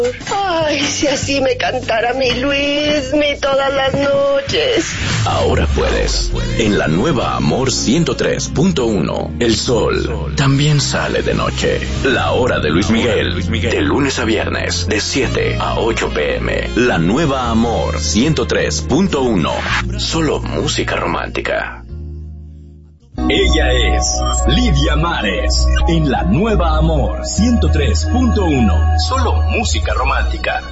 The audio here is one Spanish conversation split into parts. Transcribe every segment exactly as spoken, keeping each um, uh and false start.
Ay, si así me cantara mi Luismi todas las noches. Ahora puedes. En la nueva Amor ciento tres punto uno, el sol también sale de noche. La hora de Luis Miguel, de lunes a viernes, de siete a ocho pm. La nueva Amor ciento tres punto uno. Solo música romántica. Ella es Lidia Mares, en la nueva Amor ciento tres punto uno. Solo música romántica.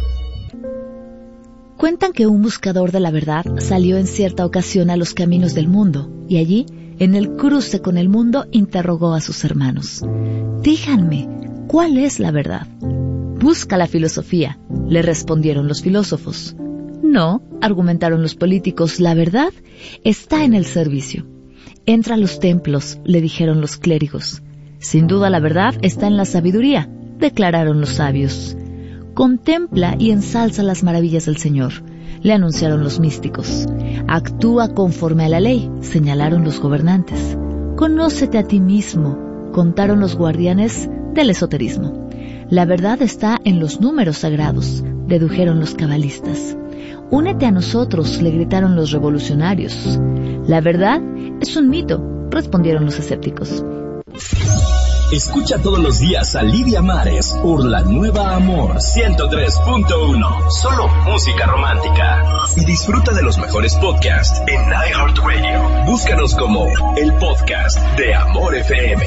Cuentan que un buscador de la verdad salió en cierta ocasión a los caminos del mundo y allí, en el cruce con el mundo, interrogó a sus hermanos. Díganme, ¿cuál es la verdad? Busca la filosofía, le respondieron los filósofos. No, argumentaron los políticos, la verdad está en el servicio. Entra a los templos, le dijeron los clérigos. Sin duda la verdad está en la sabiduría, declararon los sabios. Contempla y ensalza las maravillas del Señor, le anunciaron los místicos. Actúa conforme a la ley, señalaron los gobernantes. Conócete a ti mismo, contaron los guardianes del esoterismo. La verdad está en los números sagrados, dedujeron los cabalistas. Únete a nosotros, le gritaron los revolucionarios. La verdad es un mito, respondieron los escépticos. Escucha todos los días a Lidia Mares por la nueva Amor ciento tres punto uno. Solo música romántica. Y disfruta de los mejores podcasts en iHeartRadio. Búscanos como el podcast de Amor F M.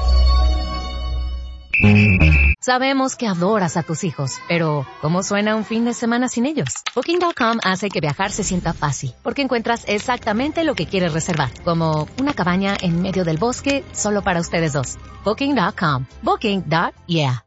Sabemos que adoras a tus hijos, pero ¿cómo suena un fin de semana sin ellos? Booking punto com hace que viajar se sienta fácil, porque encuentras exactamente lo que quieres reservar, como una cabaña en medio del bosque solo para ustedes dos. Booking punto com. Booking. Yeah.